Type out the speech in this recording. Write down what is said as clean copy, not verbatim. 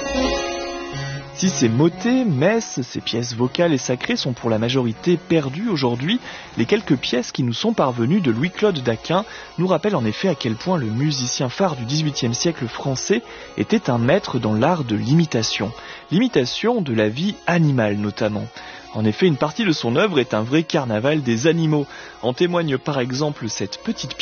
Si ces motets, messes, ces pièces vocales et sacrées sont pour la majorité perdues aujourd'hui, les quelques pièces qui nous sont parvenues de Louis-Claude d'Aquin nous rappellent en effet à quel point le musicien phare du XVIIIe siècle français était un maître dans l'art de l'imitation. L'imitation de la vie animale notamment. En effet, une partie de son œuvre est un vrai carnaval des animaux. En témoigne par exemple cette petite